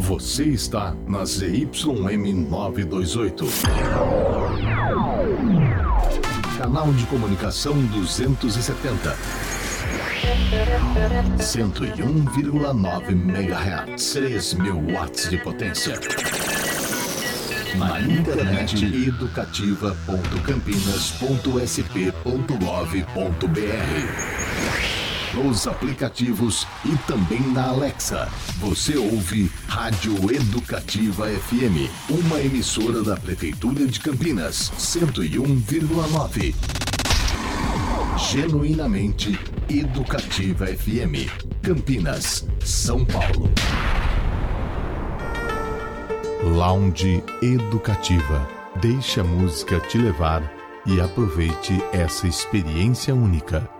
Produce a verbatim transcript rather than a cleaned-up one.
Você está na Z Y M novecentos e vinte e oito. Canal de comunicação duzentos e setenta. cento e um vírgula nove megahertz. três mil watts de potência. Na internet educativa ponto campinas ponto s p ponto gov ponto b r. Nos aplicativos e também na Alexa. Você ouve Rádio Educativa F M, uma emissora da Prefeitura de Campinas, cento e um vírgula nove. Genuinamente Educativa F M, Campinas, São Paulo. Lounge Educativa. Deixe a música te levar e aproveite essa experiência única.